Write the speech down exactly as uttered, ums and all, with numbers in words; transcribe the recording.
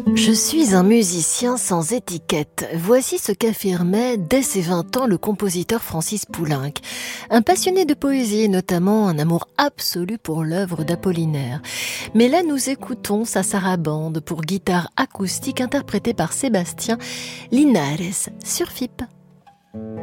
Je suis un musicien sans étiquette. Voici ce qu'affirmait dès ses vingt ans le compositeur Francis Poulenc. Un passionné de poésie et notamment un amour absolu pour l'œuvre d'Apollinaire. Mais là, nous écoutons sa sarabande pour guitare acoustique interprétée par Sébastien Linares sur F I P.